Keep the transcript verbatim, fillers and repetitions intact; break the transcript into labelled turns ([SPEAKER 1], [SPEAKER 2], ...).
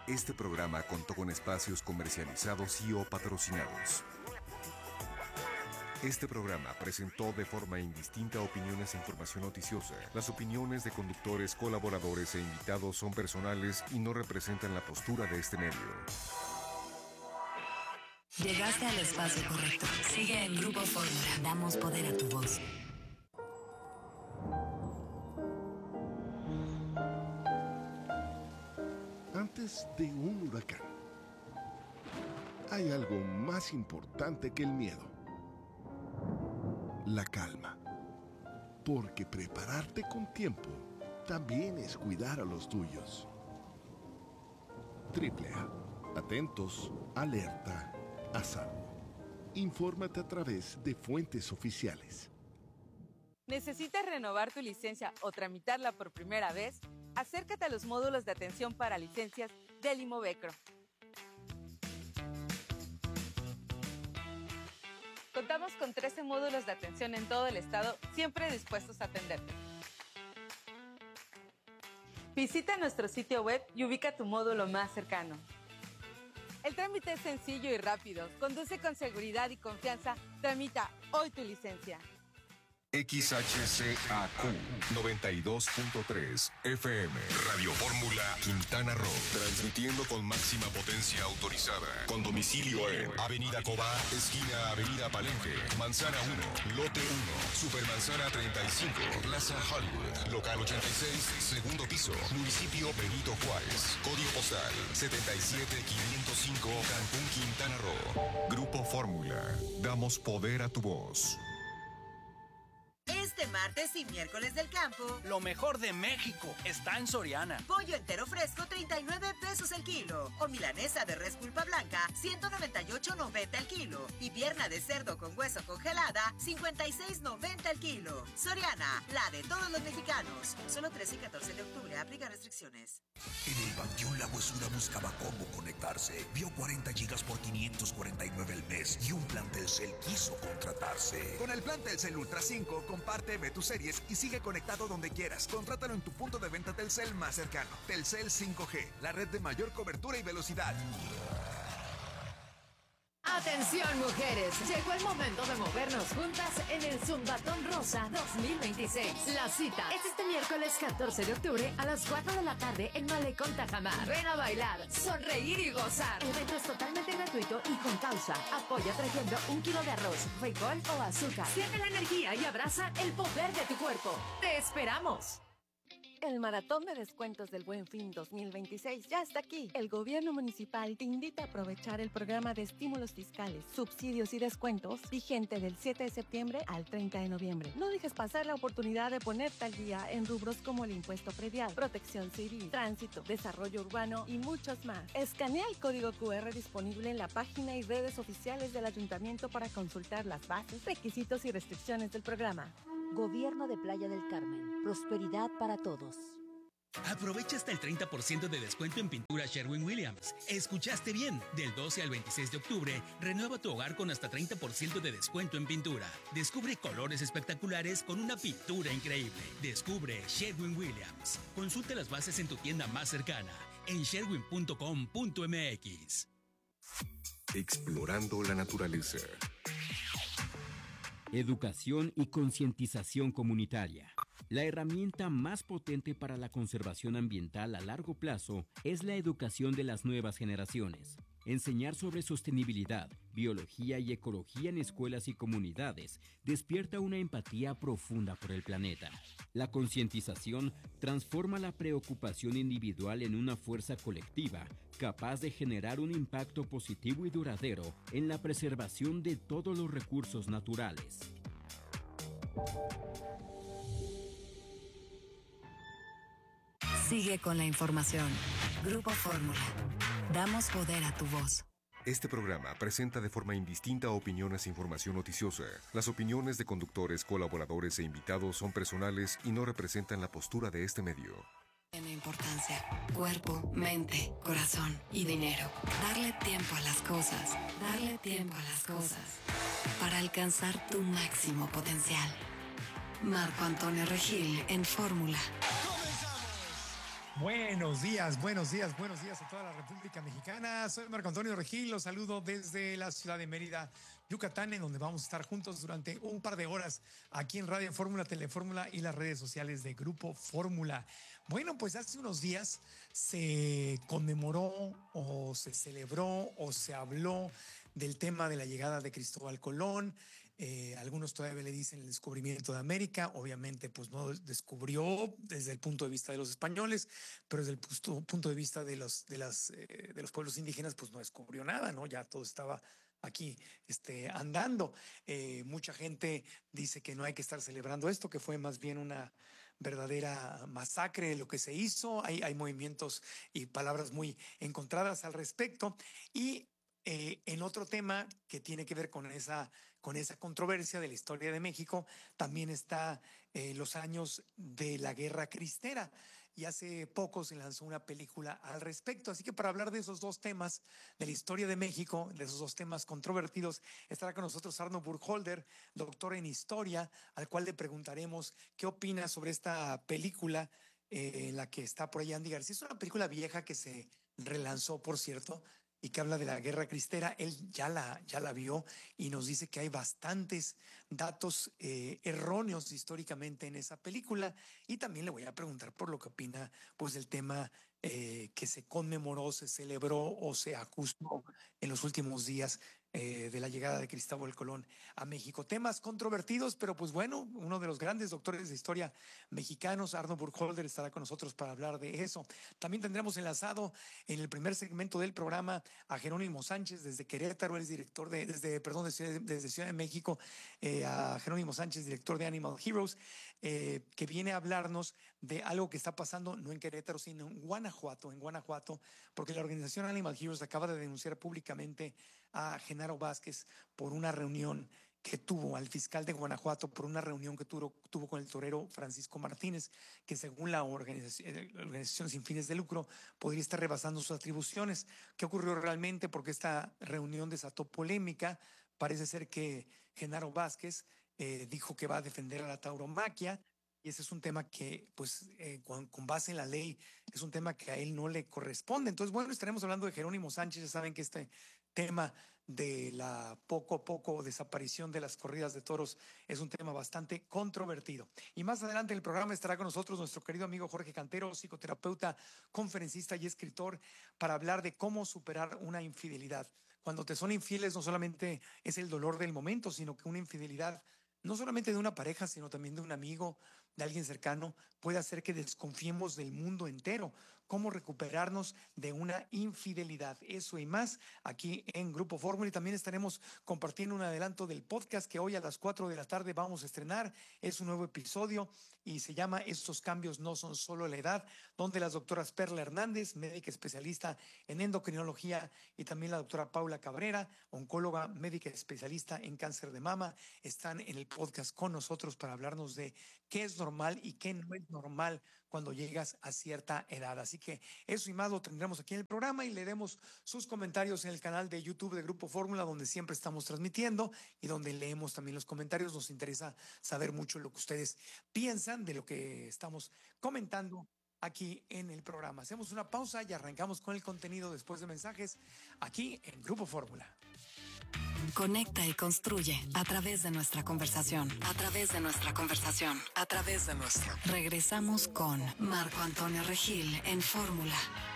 [SPEAKER 1] Este programa contó con espacios comercializados y o patrocinados. Este programa presentó de forma indistinta opiniones e información noticiosa. Las opiniones de conductores, colaboradores e invitados son personales y no representan la postura de este medio.
[SPEAKER 2] Llegaste al espacio correcto. Sigue en Grupo Fórmula. Damos poder a tu voz.
[SPEAKER 3] Antes de un huracán, hay algo más importante que el miedo: la calma. Porque prepararte con tiempo también es cuidar a los tuyos. Triple A. Atentos, alerta, a salvo. Infórmate a través de fuentes oficiales.
[SPEAKER 4] ¿Necesitas renovar tu licencia o tramitarla por primera vez? Acércate a los módulos de atención para licencias del Imovecro. Contamos con trece módulos de atención en todo el estado, siempre dispuestos a atenderte. Visita nuestro sitio web y ubica tu módulo más cercano. El trámite es sencillo y rápido. Conduce con seguridad y confianza. Tramita hoy tu licencia.
[SPEAKER 1] X H C A Q noventa y dos punto tres F M Radio Fórmula Quintana Roo, transmitiendo con máxima potencia autorizada, con domicilio en Avenida Cobá, esquina Avenida Palenque, Manzana uno, Lote uno, Supermanzana treinta y cinco, Plaza Hollywood, Local ochenta y seis, segundo piso, Municipio Benito Juárez, Código postal setenta y siete quinientos cinco, Cancún, Quintana Roo. Grupo Fórmula, damos poder a tu voz.
[SPEAKER 5] Este martes y miércoles del campo,
[SPEAKER 6] lo mejor de México está en Soriana.
[SPEAKER 5] Pollo entero fresco, treinta y nueve pesos el kilo. O milanesa de res pulpa blanca, ciento noventa y ocho noventa el kilo. Y pierna de cerdo con hueso congelada, cincuenta y seis noventa el kilo. Soriana, la de todos los mexicanos. Solo trece y catorce de octubre, aplica restricciones.
[SPEAKER 7] En el Panteón La Huesura buscaba cómo conectarse. Vio cuarenta gigas por quinientos cuarenta y nueve al mes y un plan Telcel quiso contratarse.
[SPEAKER 8] Con el plan Telcel Ultra cinco, comparte, ve tus series y sigue conectado donde quieras. Contrátalo en tu punto de venta Telcel más cercano. Telcel cinco G, la red de mayor cobertura y velocidad.
[SPEAKER 9] Atención mujeres, llegó el momento de movernos juntas en el Zumbatón Rosa dos mil veintiséis. La cita es este miércoles catorce de octubre a las cuatro de la tarde en Malecón Tajamar. Ven a bailar, sonreír y gozar. El evento es totalmente gratuito y con causa. Apoya trayendo un kilo de arroz, frijol o azúcar. Siente la energía y abraza el poder de tu cuerpo. ¡Te esperamos!
[SPEAKER 4] El Maratón de Descuentos del Buen Fin dos mil veintiséis ya está aquí. El gobierno municipal te invita a aprovechar el programa de estímulos fiscales, subsidios y descuentos vigente del siete de septiembre al treinta de noviembre. No dejes pasar la oportunidad de ponerte al día en rubros como el impuesto predial, protección civil, tránsito, desarrollo urbano y muchos más. Escanea el código Q R disponible en la página y redes oficiales del ayuntamiento para consultar las bases, requisitos y restricciones del programa.
[SPEAKER 10] Gobierno de Playa del Carmen. Prosperidad para todos.
[SPEAKER 11] Aprovecha hasta el treinta por ciento de descuento en pintura Sherwin-Williams. Escuchaste bien. Del doce al veintiséis de octubre, renueva tu hogar con hasta treinta por ciento de descuento en pintura. Descubre colores espectaculares con una pintura increíble. Descubre Sherwin-Williams. Consulta las bases en tu tienda más cercana, en sherwin punto com punto m x.
[SPEAKER 1] Explorando la naturaleza.
[SPEAKER 12] Educación y concientización comunitaria. La herramienta más potente para la conservación ambiental a largo plazo es la educación de las nuevas generaciones. Enseñar sobre sostenibilidad, biología y ecología en escuelas y comunidades despierta una empatía profunda por el planeta. La concientización transforma la preocupación individual en una fuerza colectiva capaz de generar un impacto positivo y duradero en la preservación de todos los recursos naturales.
[SPEAKER 2] Sigue con la información. Grupo Fórmula. Damos poder a tu voz.
[SPEAKER 1] Este programa presenta de forma indistinta opiniones e información noticiosa. Las opiniones de conductores, colaboradores e invitados son personales y no representan la postura de este medio.
[SPEAKER 2] Tiene importancia. Cuerpo, mente, corazón y dinero. Darle tiempo a las cosas. Darle tiempo a las cosas. Para alcanzar tu máximo potencial. Marco Antonio Regil en Fórmula.
[SPEAKER 13] Buenos días, buenos días, buenos días a toda la República Mexicana. Soy Marco Antonio Regil, los saludo desde la ciudad de Mérida, Yucatán, en donde vamos a estar juntos durante un par de horas aquí en Radio Fórmula, Telefórmula y las redes sociales de Grupo Fórmula. Bueno, pues hace unos días se conmemoró o se celebró o se habló del tema de la llegada de Cristóbal Colón. Eh, algunos todavía le dicen el descubrimiento de América. Obviamente pues no descubrió desde el punto de vista de los españoles, pero desde el punto, punto de vista de los, de, las, eh, de los pueblos indígenas pues no descubrió nada, ¿no? Ya todo estaba aquí este, andando. Eh, mucha gente dice que no hay que estar celebrando esto, que fue más bien una verdadera masacre lo que se hizo. Hay, hay movimientos y palabras muy encontradas al respecto. Y Eh, en otro tema que tiene que ver con esa, con esa controversia de la historia de México, también está eh, los años de la Guerra Cristera, y hace poco se lanzó una película al respecto. Así que para hablar de esos dos temas, de la historia de México, de esos dos temas controvertidos, estará con nosotros Arno Burkholder, doctor en historia, al cual le preguntaremos qué opina sobre esta película eh, en la que está por ahí Andy García. Es una película vieja que se relanzó, por cierto, y que habla de la Guerra Cristera. Él ya la, ya la vio y nos dice que hay bastantes datos eh, erróneos históricamente en esa película, y también le voy a preguntar por lo que opina pues del tema eh, que se conmemoró, se celebró o se acusó en los últimos días eh, de la llegada de Cristóbal Colón a México. Temas controvertidos, pero pues bueno, uno de los grandes doctores de historia mexicanos, Arno Burkholder, estará con nosotros para hablar de eso. También tendremos enlazado en el primer segmento del programa a Jerónimo Sánchez desde Querétaro, él es director de, desde, perdón, desde, desde Ciudad de México, eh, a Jerónimo Sánchez, director de Animal Heroes, eh, que viene a hablarnos de algo que está pasando no en Querétaro, sino en Guanajuato, en Guanajuato, porque la organización Animal Heroes acaba de denunciar públicamente a Genaro Vázquez por una reunión que tuvo, al fiscal de Guanajuato, por una reunión que tuvo, tuvo con el torero Francisco Martínez, que según la organización, la organización sin fines de lucro podría estar rebasando sus atribuciones. ¿Qué ocurrió realmente? Porque esta reunión desató polémica. Parece ser que Genaro Vázquez eh, dijo que va a defender a la tauromaquia, y ese es un tema que, pues, eh, con, con base en la ley, es un tema que a él no le corresponde. Entonces, bueno, estaremos hablando de Jerónimo Sánchez. Ya saben que este tema de la poco a poco desaparición de las corridas de toros es un tema bastante controvertido. Y más adelante en el programa estará con nosotros nuestro querido amigo Jorge Cantero, psicoterapeuta, conferencista y escritor, para hablar de cómo superar una infidelidad. Cuando te son infieles, no solamente es el dolor del momento, sino que una infidelidad, no solamente de una pareja, sino también de un amigo, de alguien cercano, puede hacer que desconfiemos del mundo entero. Cómo recuperarnos de una infidelidad. Eso y más aquí en Grupo Fórmula. Y también estaremos compartiendo un adelanto del podcast que hoy a las cuatro de la tarde vamos a estrenar. Es un nuevo episodio y se llama Estos cambios no son solo la edad, donde las doctoras Perla Hernández, médica especialista en endocrinología, y también la doctora Paula Cabrera, oncóloga, médica especialista en cáncer de mama, están en el podcast con nosotros para hablarnos de qué es normal y qué no es normal cuando llegas a cierta edad. Así que eso y más lo tendremos aquí en el programa, y leeremos sus comentarios en el canal de YouTube de Grupo Fórmula, donde siempre estamos transmitiendo y donde leemos también los comentarios. Nos interesa saber mucho lo que ustedes piensan de lo que estamos comentando aquí en el programa. Hacemos una pausa y arrancamos con el contenido después de mensajes aquí en Grupo Fórmula.
[SPEAKER 2] Conecta y construye a través de nuestra conversación, a través de nuestra conversación, a través de nuestra. Regresamos con Marco Antonio Regil en Fórmula.